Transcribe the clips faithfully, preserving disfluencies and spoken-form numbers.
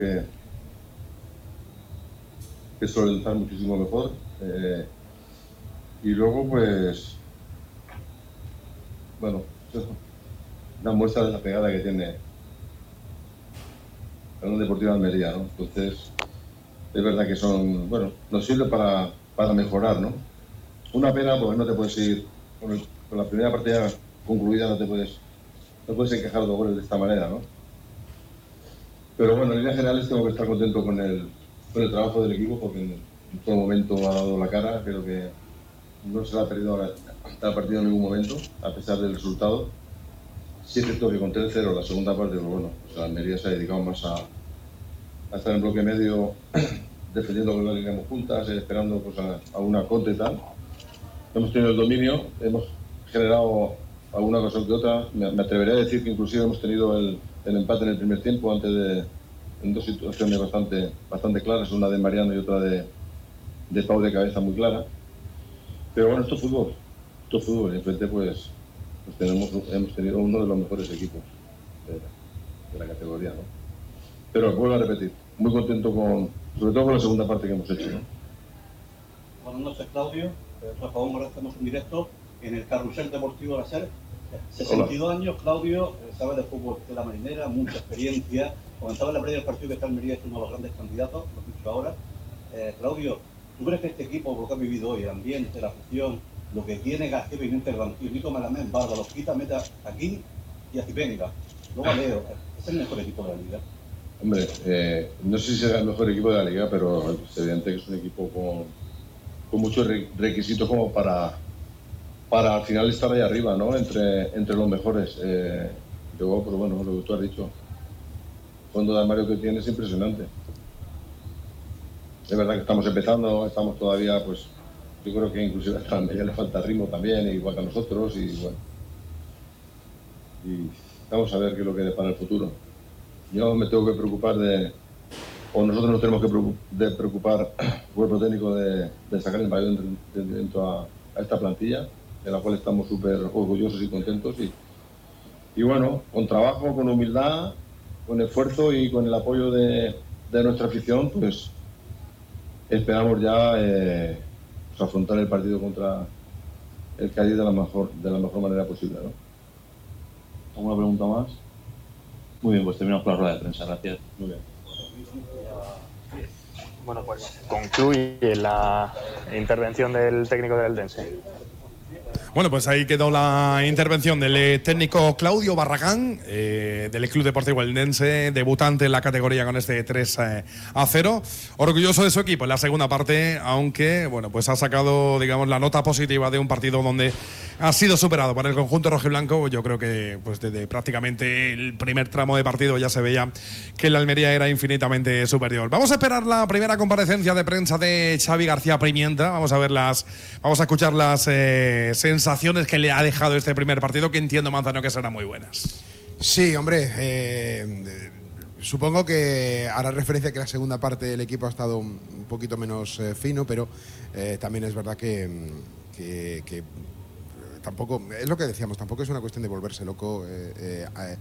que, que suelen estar muchísimo mejor. Eh, y luego, pues, bueno, una muestra de la pegada que tiene la Unión Deportiva Almería, ¿no? Entonces, es verdad que son, bueno, nos sirve para, para mejorar, ¿no? Una pena, porque no te puedes ir, con, el, con la primera partida concluida no te puedes, no puedes encajar dos goles de esta manera, ¿no? Pero bueno, en líneas generales tengo que estar contento con el, con el trabajo del equipo, porque en, en todo momento ha dado la cara. Creo que no se la ha perdido hasta el partido en ningún momento, a pesar del resultado. Sí es cierto que con tres cero la segunda parte, pues bueno, pues la Almería se ha dedicado más a, a estar en bloque medio, defendiendo que no llegamos juntas, eh, esperando pues, a, a una contra y tal. Hemos tenido el dominio, hemos generado alguna cosa que otra. Me, me atrevería a decir que inclusive hemos tenido el, el empate en el primer tiempo, antes de, en dos situaciones bastante, bastante claras, una de Mariano y otra de, de Pau de cabeza muy clara. Pero bueno, esto es fútbol, esto es fútbol, y enfrente pues, pues tenemos, hemos tenido uno de los mejores equipos de, de la categoría, ¿no? Pero vuelvo a repetir, muy contento con, sobre todo con la segunda parte que hemos hecho, ¿no? Buenas noches, Claudio. Por favor, ahora estamos en directo en el Carrusel Deportivo de la SER. sesenta y dos años, Claudio, sabe de fútbol de la marinera, mucha experiencia. Comentaba en la previa del partido que está Almería es uno de los grandes candidatos, lo he dicho ahora. Eh, Claudio, ¿tú crees que este equipo, por lo que ha vivido hoy, el ambiente, la afición, lo que tiene García Pimienta, el banquillo, Nico Malamén, Barba, los quita, mete aquí y a Cipenga? Luego a Leo, es el mejor equipo de la liga. Hombre, eh, no sé si será el mejor equipo de la liga, pero es evidente que es un equipo con, con muchos requisitos como para, para al final estar ahí arriba, ¿no? Entre, entre los mejores. Eh, luego, pero bueno, lo que tú has dicho, el fondo de armario que tiene es impresionante. Es verdad que estamos empezando, estamos todavía, pues, yo creo que inclusive a Almería le falta ritmo también, igual que a nosotros, y bueno. Y vamos a ver qué es lo que depara el futuro. Yo me tengo que preocupar de, o nosotros nos tenemos que de preocupar, el cuerpo técnico, de, de sacar el mayor dentro, dentro a, a esta plantilla, de la cual estamos súper orgullosos y contentos. Y, y bueno, con trabajo, con humildad, con esfuerzo y con el apoyo de, de nuestra afición, pues esperamos ya eh, pues afrontar el partido contra el Cádiz de la mejor, de la mejor manera posible, ¿no? ¿Alguna pregunta más? Muy bien, pues terminamos con la rueda de prensa. Gracias. Muy bien. Bueno, pues concluye la intervención del técnico del Eldense. Bueno, pues ahí quedó la intervención del técnico Claudio Barragán, eh, del Club Deportivo Eldense, debutante en la categoría con este tres a cero. Orgulloso de su equipo en la segunda parte, aunque bueno, pues ha sacado, digamos, la nota positiva de un partido donde ha sido superado por el conjunto rojiblanco. Yo creo que pues desde prácticamente el primer tramo de partido ya se veía que la Almería era infinitamente superior. Vamos a esperar la primera comparecencia de prensa de Xavi García Pimienta. Vamos a ver las, vamos a escuchar las eh, sensaciones que le ha dejado este primer partido, que entiendo, Manzano, que serán muy buenas. Sí, hombre, eh, supongo que hará referencia a que la segunda parte del equipo ha estado un poquito menos eh, fino, pero eh, también es verdad que, que, que tampoco, es lo que decíamos, tampoco es una cuestión de volverse loco. Eh, eh, eh,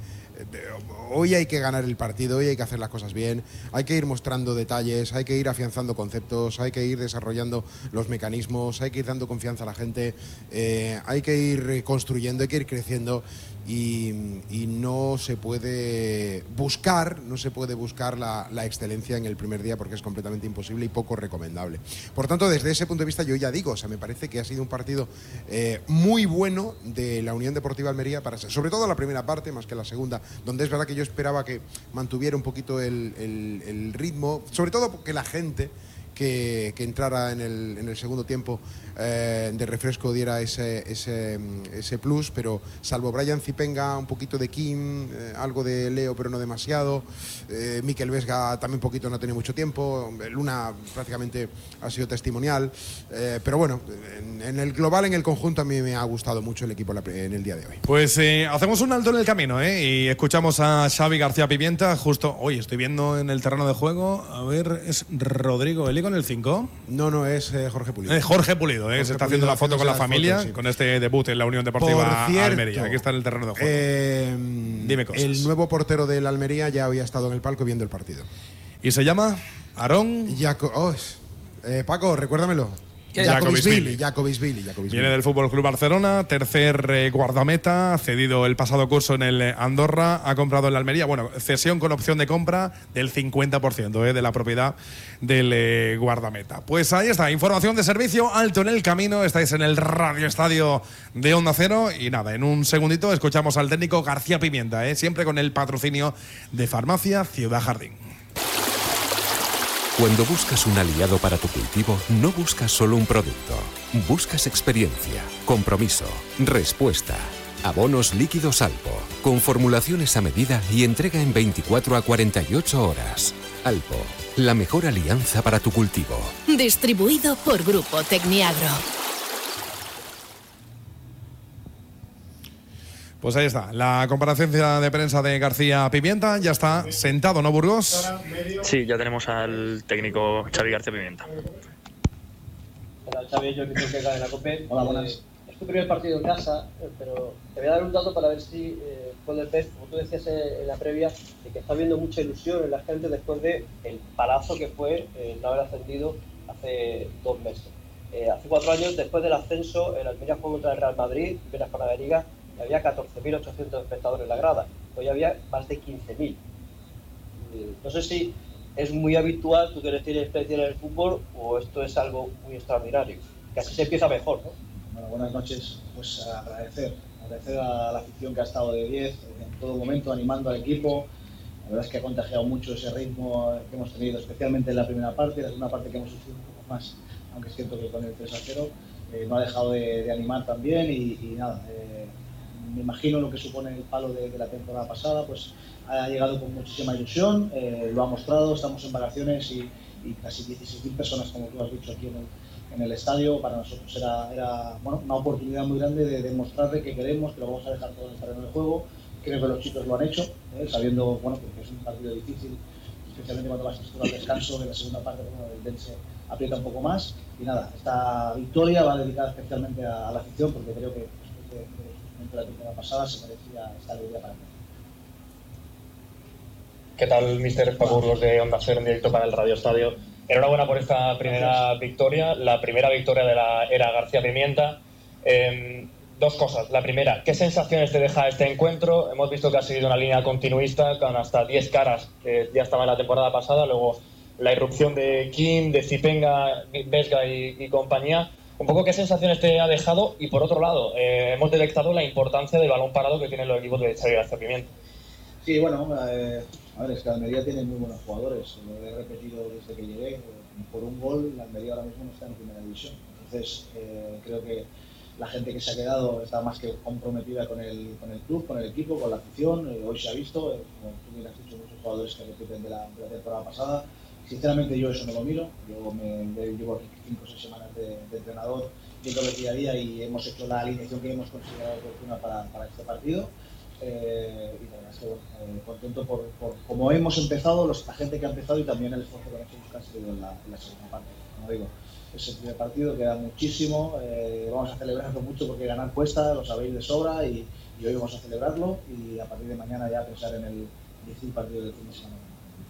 hoy hay que ganar el partido, hoy hay que hacer las cosas bien, hay que ir mostrando detalles, hay que ir afianzando conceptos, hay que ir desarrollando los mecanismos, hay que ir dando confianza a la gente, eh, hay que ir construyendo, hay que ir creciendo. Y, y no se puede buscar, no se puede buscar la, la excelencia en el primer día, porque es completamente imposible y poco recomendable. Por tanto, desde ese punto de vista, yo ya digo, o sea, me parece que ha sido un partido eh, muy bueno de la Unión Deportiva Almería, para ser, sobre todo la primera parte, más que la segunda, donde es verdad que yo esperaba que mantuviera un poquito el, el, el ritmo, sobre todo porque la gente que, que entrara en el, en el segundo tiempo eh, de refresco diera ese, ese, ese plus, pero salvo Brian Cipenga, un poquito de Kim, eh, algo de Leo, pero no demasiado, eh, Mikel Vesga también un poquito, no ha tenido mucho tiempo, Luna prácticamente ha sido testimonial, eh, pero bueno, en, en el global, en el conjunto, a mí me ha gustado mucho el equipo en el día de hoy. Pues eh, hacemos un alto en el camino, ¿eh? Y escuchamos a Xavi García Pimienta, justo hoy estoy viendo en el terreno de juego, a ver, es Rodrigo Eli con el cinco. No, no, es eh, Jorge Pulido. Eh, Jorge Pulido, eh, Jorge se está haciendo la foto con la familia, fotos, sí, con este debut en la Unión Deportiva cierto, Almería. Aquí está en el terreno de juego. Eh, Dime cosas. El nuevo portero del Almería ya había estado en el palco viendo el partido. Y se llama Aarón Jaco oh, eh, Paco, recuérdamelo. Jacobisvili. Jacobisvili. Viene del Fútbol Club Barcelona, tercer eh, guardameta, cedido el pasado curso en el Andorra, ha comprado en la Almería. Bueno, cesión con opción de compra del cincuenta por ciento eh, de la propiedad del eh, guardameta. Pues ahí está, información de servicio, alto en el camino. Estáis en el Radio Estadio de Onda Cero. Y nada, en un segundito escuchamos al técnico García Pimienta, eh, siempre con el patrocinio de Farmacia Ciudad Jardín. Cuando buscas un aliado para tu cultivo, no buscas solo un producto. Buscas experiencia, compromiso, respuesta. Abonos líquidos Alpo, con formulaciones a medida y entrega en veinticuatro a cuarenta y ocho horas. Alpo, la mejor alianza para tu cultivo. Distribuido por Grupo Tecniagro. Pues ahí está, la comparecencia de prensa de García Pimienta. Ya está sentado, ¿no, Burgos? Sí, ya tenemos al técnico Xavi García Pimienta. Hola, Xavi, yo creo que gane la COPE. Hola, buenas. Es tu primer partido en casa, pero te voy a dar un dato para ver si eh, puedes ver, como tú decías en la previa, de que está habiendo mucha ilusión en la gente después del palazo que fue eh, no haber ascendido hace dos meses. Eh, hace cuatro años, después del ascenso, el Almería jugó contra el Real Madrid, primeras para la Liga, y había catorce mil ochocientos espectadores en la grada. Hoy había más de quince mil. No sé si es muy habitual, tú que eres tienes experiencia en el fútbol, o esto es algo muy extraordinario. Que así se empieza mejor, ¿no? Bueno, buenas noches. Pues agradecer, agradecer a la afición que ha estado de diez en todo momento animando al equipo. La verdad es que ha contagiado mucho ese ritmo que hemos tenido, especialmente en la primera parte, la segunda parte que hemos sufrido un poco más, aunque es cierto que con el tres a cero eh, no ha dejado de, de animar también y, y nada, eh, me imagino lo que supone el palo de, de la temporada pasada, pues ha llegado con muchísima ilusión, eh, lo ha mostrado, estamos en vacaciones y, y casi dieciséis mil personas, como tú has dicho, aquí en el, en el estadio. Para nosotros era, era bueno, una oportunidad muy grande de demostrarle que queremos, que lo vamos a dejar todo en el terreno de juego. Creo que los chicos lo han hecho, eh, sabiendo bueno, que es un partido difícil, especialmente cuando vas a al descanso, en la segunda parte bueno, el Dense aprieta un poco más. Y nada, esta victoria va dedicada especialmente a, a la afición, porque creo que después de, de, de la temporada pasada se merecía esta alegría para mí. ¿Qué tal, míster Paco Burgos de Onda Cero en directo para el Radio Estadio? Enhorabuena por esta primera victoria, la primera victoria de la era García Pimienta. Eh, dos cosas. La primera, ¿qué sensaciones te deja este encuentro? Hemos visto que ha seguido una línea continuista con hasta diez caras que ya estaba en la temporada pasada, luego la irrupción de Kim, de Zipenga, Vesga y, y compañía. Un poco, ¿qué sensaciones te ha dejado? Y por otro lado, eh, hemos detectado la importancia del balón parado que tienen los equipos de Xavi García Pimienta. Sí, bueno, eh, a ver, es que la Almería tiene muy buenos jugadores, lo he repetido desde que llegué, eh, por un gol la Almería ahora mismo no está en primera división, entonces eh, creo que la gente que se ha quedado está más que comprometida con el, con el club, con el equipo, con la afición, eh, hoy se ha visto, eh, como tú bien has dicho, muchos jugadores que repiten de la, de la temporada pasada. Sinceramente yo eso no lo miro, yo me, me llevo aquí cinco o seis semanas de, de entrenador, viendo el día a día y hemos hecho la alineación que hemos considerado oportuna para, para este partido. Eh, y la verdad es que bueno, eh, contento por, por cómo hemos empezado, los, la gente que ha empezado y también el esfuerzo que han hecho que ha sido en la, en la segunda parte. Como digo, es el primer partido, queda muchísimo, eh, vamos a celebrarlo mucho porque ganar cuesta, lo sabéis de sobra y, y hoy vamos a celebrarlo y a partir de mañana ya pensar en el difícil partido del fin de semana.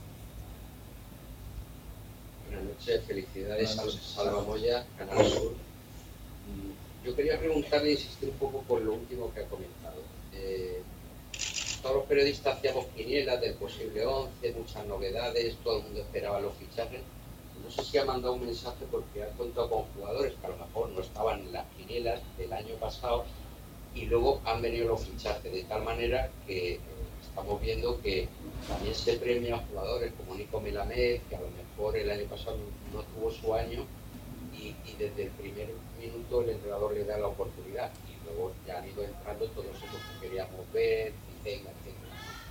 Buenas noches, felicidades a Salva Moya, Canal Sur. Yo quería preguntarle, insistir un poco por lo último que ha comentado. Eh, todos los periodistas hacíamos quinielas del posible once, muchas novedades, todo el mundo esperaba los fichajes. No sé si ha mandado un mensaje porque ha contado con jugadores que a lo mejor no estaban en las quinielas del año pasado y luego han venido los fichajes, de tal manera que eh, estamos viendo que también se premia a jugadores como Nico Melamed, que a lo mejor el año pasado no tuvo su año y, y desde el primer minuto el entrenador le da la oportunidad y luego ya han ido entrando todos esos que queríamos ver, etcétera, etcétera.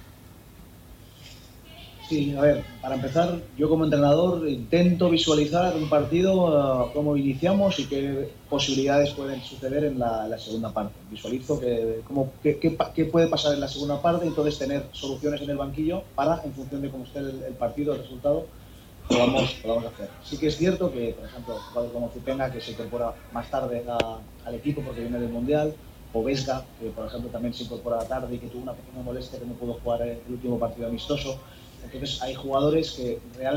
Sí, a ver, para empezar, yo como entrenador intento visualizar un partido, uh, cómo iniciamos y qué posibilidades pueden suceder en la, la segunda parte. Visualizo que, cómo, qué, qué, qué puede pasar en la segunda parte y entonces tener soluciones en el banquillo para, en función de cómo esté el, el partido, el resultado, podamos, podamos hacer. Sí que es cierto que, por ejemplo, jugadores como Zipenga, que se incorpora más tarde a, al equipo porque viene del Mundial, o Vesga, que por ejemplo también se incorpora tarde y que tuvo una pequeña molestia que no pudo jugar el último partido amistoso. Entonces hay jugadores que realmente